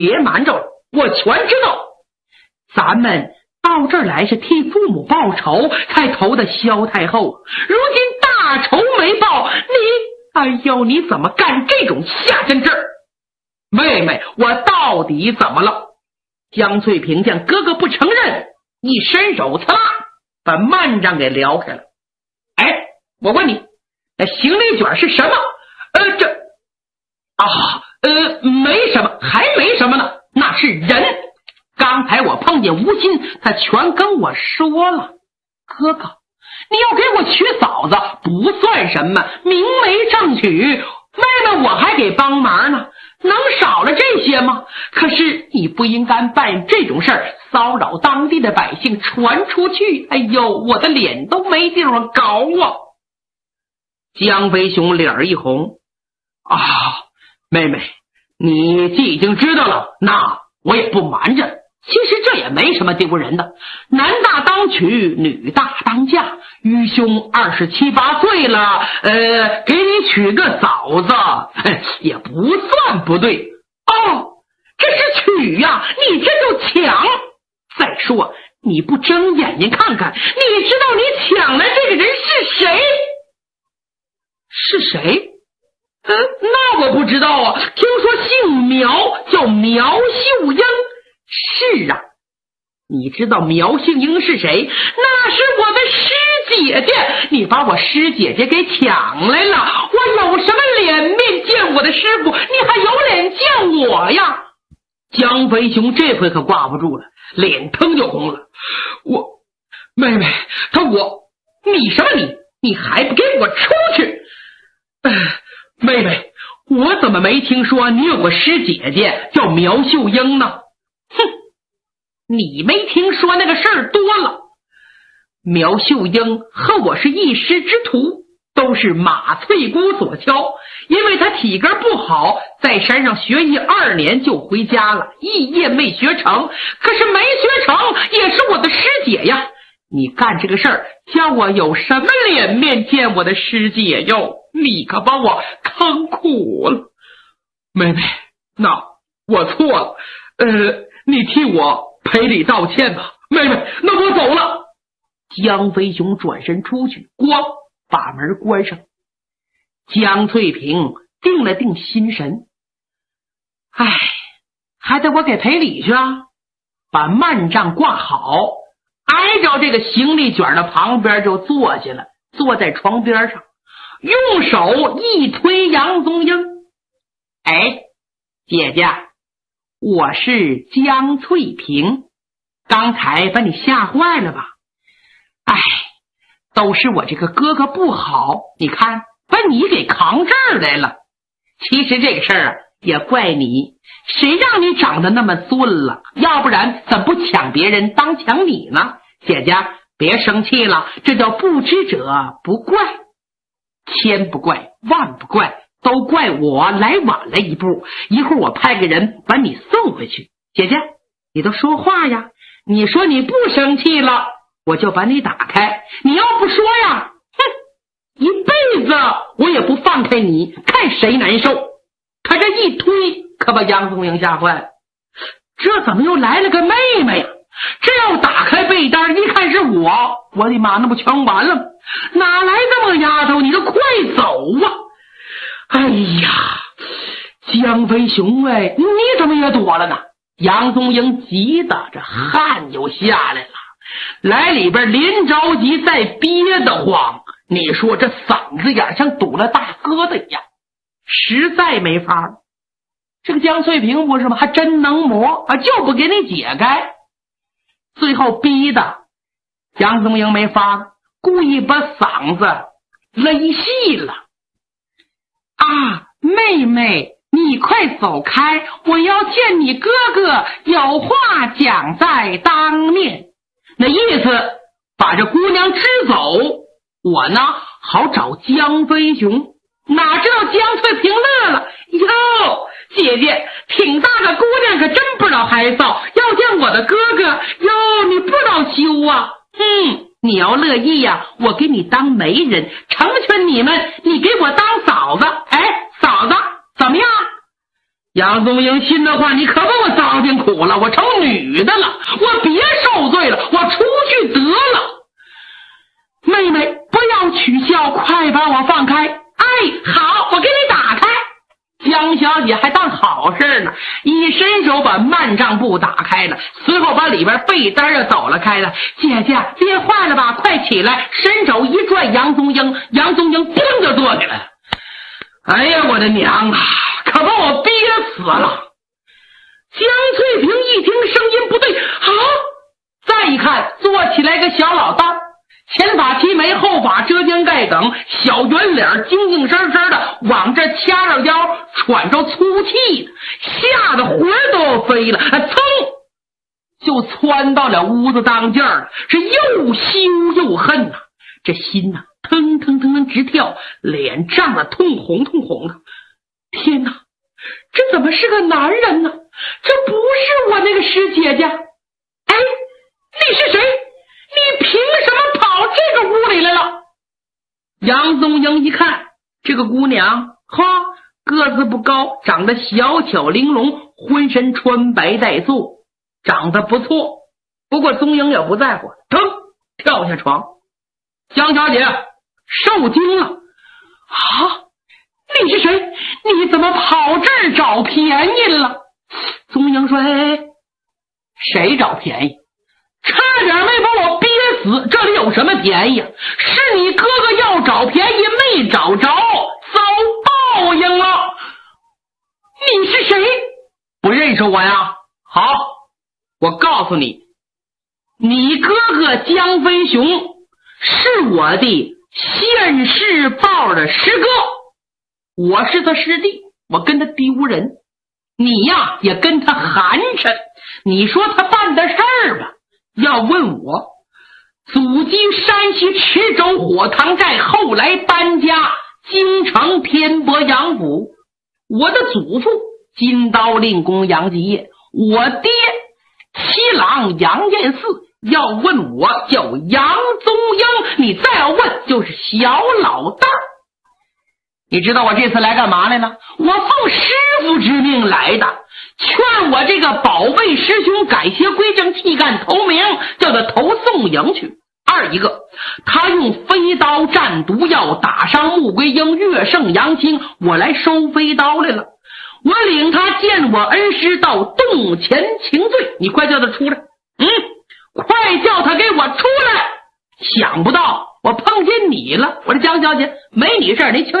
别瞒着了，我全知道。咱们到这儿来是替父母报仇才投的萧太后，如今大仇没报，你怎么干这种下贱事儿？妹妹，我到底怎么了？江翠萍见哥哥不承认，一伸手刺啦把幔帐给撩开了。哎，我问你，那行李卷是什么？没什么，还没什么呢，那是人。刚才我碰见吴昕，他全跟我说了。哥哥，你要给我娶嫂子不算什么，明媒正娶，妹妹我还给帮忙呢，能少了这些吗？可是你不应该办这种事儿，骚扰当地的百姓传出去，哎呦，我的脸都没地方搞啊！江飞雄脸儿一红，妹妹，你既已经知道了，那我也不瞒着。其实这也没什么丢人的，男大当娶，女大当嫁，愚兄27、28岁了，给你娶个嫂子，也不算不对。这是娶呀，你这就抢。再说你不睁眼睛看看，你知道你抢来这个人是谁？是谁？那我不知道啊，听说姓苗，叫苗秀英。是啊，你知道苗杏英是谁？那是我的师姐姐，你把我师姐姐给抢来了，我有什么脸面见我的师傅？你还有脸见我呀？江飞雄这回可挂不住了，脸腾就红了。妹妹，你什么你还不给我出去？妹妹，我怎么没听说你有个师姐姐叫苗秀英呢？你没听说那个事儿多了。苗秀英和我是一师之徒，都是马翠姑所教，因为她体格不好，在山上学艺2年就回家了，一夜没学成。可是没学成也是我的师姐呀，你干这个事儿，叫我有什么脸面见我的师姐哟？你可把我坑苦了。妹妹，那我错了，你替我赔礼道歉吧。妹妹，那我走了。江飞雄转身出去，咣把门关上。江翠萍定了定心神，还得我给赔礼去啊。把幔帐挂好，挨着这个行李卷的旁边就坐下了，坐在床边上，用手一推杨宗英。姐姐，我是江翠萍，刚才把你吓坏了吧？都是我这个哥哥不好，你看把你给扛这儿来了。其实这个事儿也怪你，谁让你长得那么俊了，要不然怎么不抢别人当抢你呢？姐姐别生气了，这叫不知者不怪，千不怪万不怪，都怪我来晚了一步，一会儿我派个人把你送回去。姐姐你都说话呀，你说你不生气了，我就把你打开，你要不说呀，一辈子我也不放开你，看谁难受。他这一推可把杨宗英吓坏了，这怎么又来了个妹妹呀？这要打开被单一看是我的妈，那不全完了吗？哪来这么个丫头，你就快走啊！江飞雄你怎么也躲了呢？杨宗英急得这汗就下来了，来里边连着急再憋得慌，你说这嗓子眼像堵了大疙瘩一样，实在没法了。这个江翠萍不是吗？还真能磨就不给你解开，最后逼的杨宗英没法，故意把嗓子勒细了。妹妹你快走开，我要见你哥哥，有话讲在当面。那意思把这姑娘支走，我呢好找江飞雄。哪知道江翠萍乐了，哟，姐姐挺大个姑娘可真不知道害臊，要见我的哥哥哟，你不知道羞啊。你要乐意呀，我给你当媒人，成全你们，你给我当嫂子。嫂子怎么样？ 杨宗英心的话，你可把我糟践苦了，我成女的了，我别受罪了，我出去得了。妹妹不要取笑，快把我放开。哎，好，我给你打开。江小姐还当好事呢，一伸手把幔帐布打开了，随后把里边被单又抖了开了。姐姐憋坏了吧，快起来。伸手一拽杨宗英，杨宗英砰就坐起来了。哎呀，我的娘啊，可把我憋死了。江翠萍一听声音不对啊，再一看坐起来个小老大，前发齐眉，后发遮肩盖梗，小圆脸，精精神神的往这掐着腰，喘着粗气的，吓得魂都要飞了，噌就窜到了屋子当间了，是又羞又恨呐，这心呐腾腾腾腾直跳，脸涨得通红通红的。天哪，这怎么是个男人呢？这不是我那个师姐姐。哎，你是谁？你凭什么跑这个屋里来了？杨宗英一看这个姑娘，哈，个子不高，长得小巧玲珑，浑身穿白带素，长得不错。不过宗英也不在乎，腾跳下床。江小姐受惊了啊！你是谁？你怎么跑这儿找便宜了？宗英说：哎，谁找便宜？差点没把我憋死，这里有什么便宜啊？是你哥哥要找便宜没找着，遭报应了。你是谁？不认识我呀？好，我告诉你，你哥哥江飞雄是我的现世报的师哥，我是他师弟，我跟他丢人，你呀也跟他寒碜。你说他办的事儿吧，要问我，祖籍山西池州火塘寨，后来搬家京城天伯杨府。我的祖父金刀令公杨继业，我爹七郎杨彦嗣。要问我叫杨宗英，你再要问就是小老大。你知道我这次来干嘛来了？我奉师傅之命来的，劝我这个宝贝师兄改邪归正，弃干投名，叫他投宋营去。二一个，他用飞刀蘸毒药打伤穆桂英，跃胜杨青，我来收飞刀来了。我领他见我恩师到洞前请罪，你快叫他出来，快叫他给我出来。想不到我碰见你了，我说江小姐没你事儿，你请。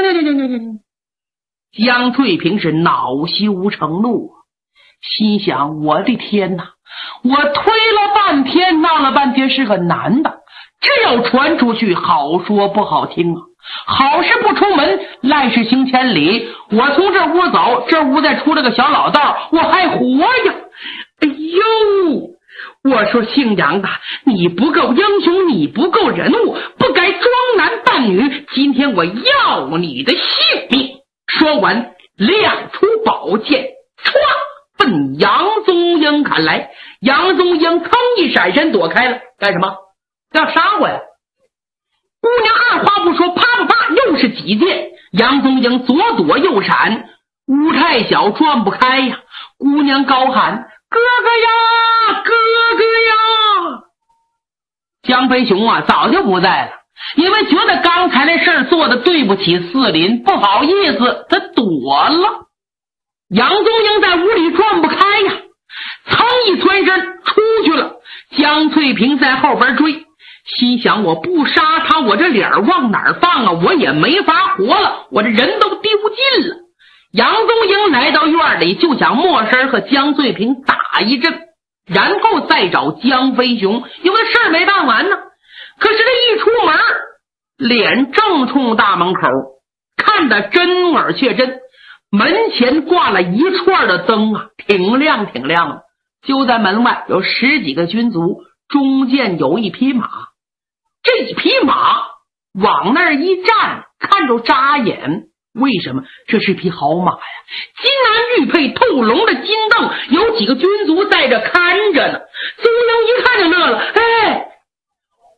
江翠萍是恼羞成怒，心想我的天哪，我推了半天闹了半天是个男的，这要传出去好说不好听啊。好事不出门，赖事行千里。我从这屋走，这屋再出了个小老道，我还活呀。哎呦，我说姓杨的，你不够英雄，你不够人物，不该装男扮女，今天我要你的性命。说完亮出宝剑，唰奔杨宗英砍来。杨宗英腾一闪身躲开了，干什么？要杀我呀？姑娘二话不说，啪啪啪又是几剑。杨宗英左躲右闪，屋太小转不开呀。姑娘高喊哥哥呀，哥哥呀！江飞雄啊早就不在了，因为觉得刚才那事儿做的对不起四邻，不好意思，他躲了。杨宗英在屋里转不开呀，噌一窜身出去了。江翠萍在后边追，心想我不杀他，我这脸往哪儿放啊？我也没法活了，我这人都丢尽了。杨宗英来到院里，就想没事和江翠萍打一阵，然后再找江飞雄，有个事儿没办完呢。可是这一出门，脸正冲大门口，看得真而且真，门前挂了一串的灯啊，挺亮挺亮的。就在门外有10几个军卒，中间有一匹马。这一匹马往那儿一站，看着扎眼。为什么？这是匹好马呀，金鞍玉佩，透龙的金镫，有几个军卒在这看着呢。宗英一看就乐了，哎，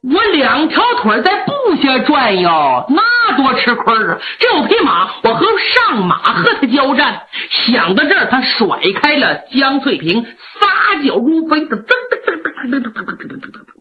我2条腿在部下转悠，那多吃亏啊！这有匹马，我和上马和他交战。想到这儿，他甩开了江翠萍，撒脚如飞的，噔噔噔噔噔噔噔噔噔噔。